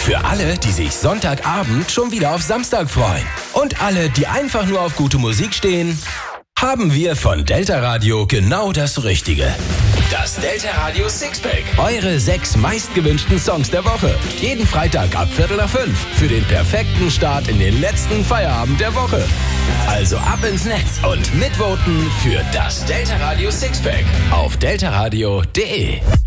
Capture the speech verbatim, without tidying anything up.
Für alle, die sich Sonntagabend schon wieder auf Samstag freuen. Und alle, die einfach nur auf gute Musik stehen, haben wir von Delta Radio genau das Richtige. Das Delta Radio Sixpack. Eure sechs meistgewünschten Songs der Woche. Jeden Freitag ab Viertel nach fünf. Für den perfekten Start in den letzten Feierabend der Woche. Also ab ins Netz und mitvoten für das Delta Radio Sixpack auf deltaradio punkt de.